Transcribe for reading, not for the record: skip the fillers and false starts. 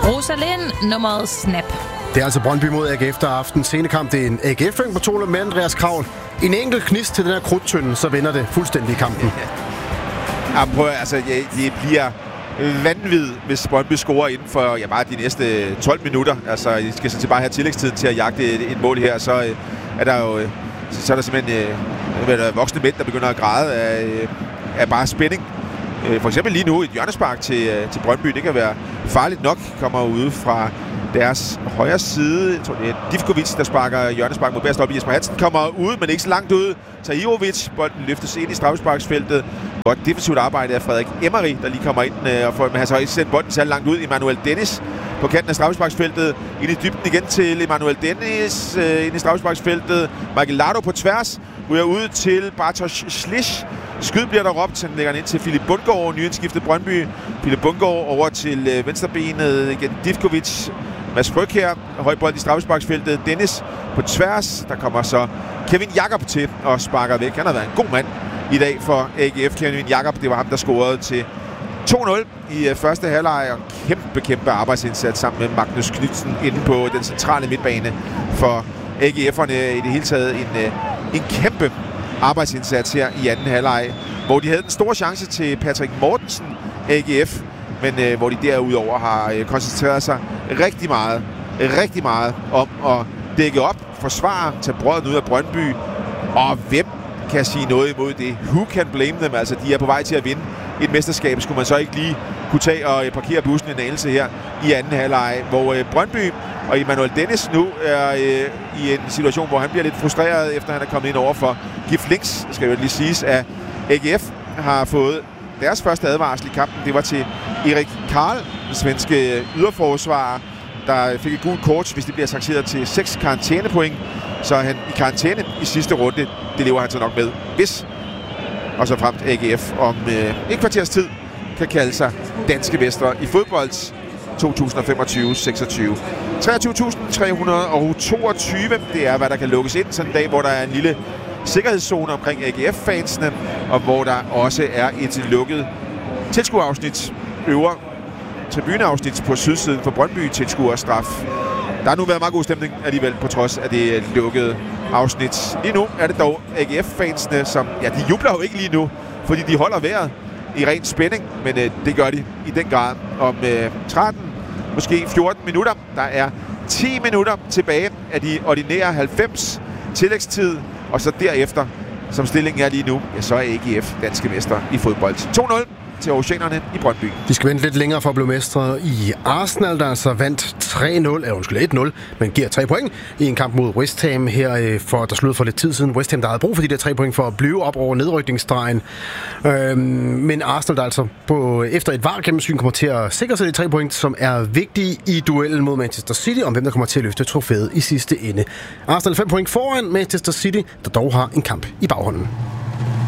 Rosalind, nummeret Snap. Det er altså Brøndby mod AGF, der aften scenekamp. Det er en AGF-fæng på 2 med Andreas Kravl. En enkelt knist til den her krudtønde, så vinder det fuldstændig kampen. Ja, prøv, altså, det bliver vanvittigt, hvis Brøndby scorer inden for bare de næste 12 minutter. Altså, I skal sådan set bare have tillægstiden til at jagte et mål her, så er der jo så er der simpelthen voksne mænd, der begynder at græde af bare spænding. For eksempel lige nu et hjørnespark til Brøndby. Det kan være farligt nok. Kommer ude fra deres højre side. Jeg tror, det er Divkovic, der sparker hjørnespark mod Bærstop. Jesper Hansen kommer ud, men ikke så langt ud. Tahirovic, bolden løftes ind i straffesparksfeltet. Godt defensivt arbejde af Frederik Emery, der lige kommer ind. Men han så ikke sendt bolden så langt ud. Emmanuel Dennis på kanten af straffesparksfeltet. Ind i dybden igen til Emmanuel Dennis. Ind i straffesparksfeltet. Michael Lardo på tværs. Ryger ud til Bartosz Slisz. Skyd bliver der råbt. Han lægger ind til Philip Bundgaard, nyindskiftet Brøndby. Philip Bundgaard over til venstrebenet. Igen Divkovic. Mads Fryg her. Højbold i straffesparksfeltet. Dennis på tværs. Der kommer så Kevin Jakob til og sparker væk. Han har været en god mand i dag for AGF. Kevin Jakob, det var ham, der scorede til 2-0 i første halvleg. Og kæmpe arbejdsindsats sammen med Magnus Knudsen inde på den centrale midtbane for AGF'erne. I det hele taget en kæmpe arbejdsindsats her i anden halvleg, hvor de havde den store chance til Patrick Mortensen, AGF, men hvor de derudover har koncentreret sig rigtig meget om at dække op, forsvare, tage brødet ud af Brøndby, og hvem kan sige noget imod det? Who can blame them? Altså, de er på vej til at vinde et mesterskab. Skulle man så ikke lige kunne tage og parkere bussen en anelse her i anden halvleg, hvor Brøndby og Emmanuel Dennis nu er i en situation, hvor han bliver lidt frustreret, efter han er kommet ind over for Gif Links, skal jo lige siges, at AGF har fået deres første advarsel i kampen. Det var til Erik Karl, den svenske yderforsvarer, der fik et gult kort, hvis det bliver takseret til 6 karantænepoint. Så er han i karantæne i sidste runde. Det lever han så nok med, hvis og så fremt AGF om et kvarters tid kan kalde sig danske mestre i fodbold 2025-26. 23.322, det er, hvad der kan lukkes ind sådan en dag, hvor der er en lille sikkerhedszone omkring AGF-fansene, og hvor der også er et lukket tilskuerafsnit, øvre tribuneafsnit på sydsiden for Brøndby tilskuerstraf. Der har nu været meget god stemning alligevel, på trods af det lukkede afsnit. Lige nu er det dog AGF-fansene, som, ja, de jubler jo ikke lige nu, fordi de holder vejret i ren spænding, men det gør de i den grad. Om 13, måske 14 minutter, der er 10 minutter tilbage af de ordinære 90 tillægstid, og så derefter, som stillingen er lige nu, ja, så er AGF danske mester i fodbold. 2-0 til oceanerne i Brøndby. De skal vente lidt længere for at blive mestre i Arsenal, der altså vandt 1-0, men giver 3 point i en kamp mod West Ham her, der sluttede for lidt tid siden. West Ham, der havde brug for de der 3 point for at blive op over nedrykningsstregen. Men Arsenal, der altså efter et VAR-gennemsyn kommer til at sikre sig de 3 point, som er vigtige i duellen mod Manchester City, om hvem der kommer til at løfte trofæet i sidste ende. Arsenal 5 point foran Manchester City, der dog har en kamp i baghånden.